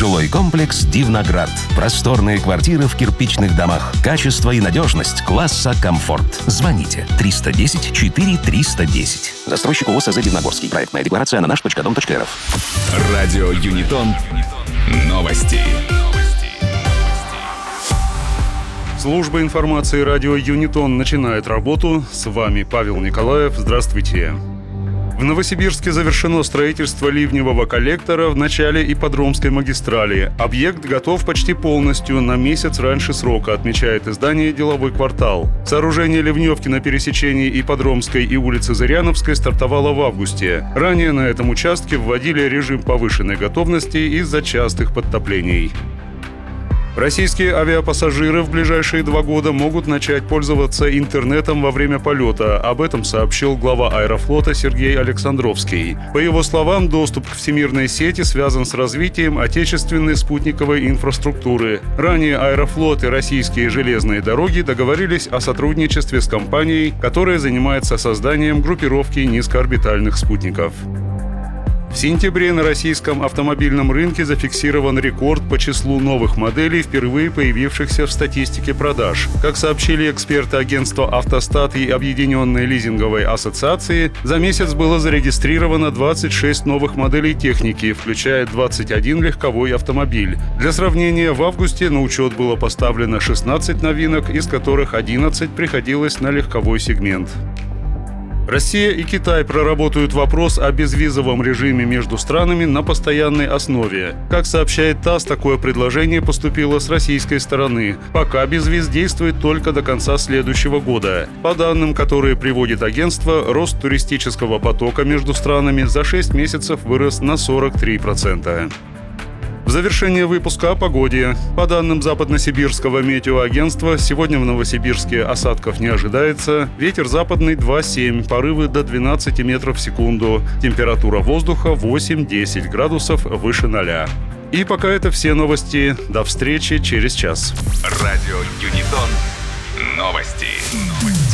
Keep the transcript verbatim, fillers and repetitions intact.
Жилой комплекс «Дивноград». Просторные квартиры в кирпичных домах. Качество и надежность класса комфорт. Звоните триста десять четыре триста десять. Застройщик ООО СЗ «Дивногорский». Проектная декларация на наш точка дом точка рф. Радио Юнитон. Новости. Служба информации радио Юнитон начинает работу. С вами Павел Николаев. Здравствуйте. В Новосибирске завершено строительство ливневого коллектора в начале Ипподромской магистрали. Объект готов почти полностью, на месяц раньше срока, отмечает издание «Деловой квартал». Сооружение ливневки на пересечении Ипподромской и улицы Зыряновской стартовало в августе. Ранее на этом участке вводили режим повышенной готовности из-за частых подтоплений. Российские авиапассажиры в ближайшие два года могут начать пользоваться интернетом во время полета. Об этом сообщил глава Аэрофлота Сергей Александровский. По его словам, доступ к всемирной сети связан с развитием отечественной спутниковой инфраструктуры. Ранее Аэрофлот и российские железные дороги договорились о сотрудничестве с компанией, которая занимается созданием группировки низкоорбитальных спутников. В сентябре на российском автомобильном рынке зафиксирован рекорд по числу новых моделей, впервые появившихся в статистике продаж. Как сообщили эксперты агентства «Автостат» и Объединенной лизинговой ассоциации, за месяц было зарегистрировано двадцать шесть новых моделей техники, включая двадцать один легковой автомобиль. Для сравнения, в августе на учет было поставлено шестнадцать новинок, из которых одиннадцать приходилось на легковой сегмент. Россия и Китай проработают вопрос о безвизовом режиме между странами на постоянной основе. Как сообщает ТАСС, такое предложение поступило с российской стороны. Пока безвиз действует только до конца следующего года. По данным, которые приводит агентство, рост туристического потока между странами за шесть месяцев вырос на сорок три процента. В завершение выпуска о погоде. По данным Западносибирского метеоагентства, сегодня в Новосибирске осадков не ожидается. Ветер западный два семь, порывы до двенадцати метров в секунду. Температура воздуха восемь-десять градусов выше ноля. И пока это все новости. До встречи через час. Радио Юнитон. Новости.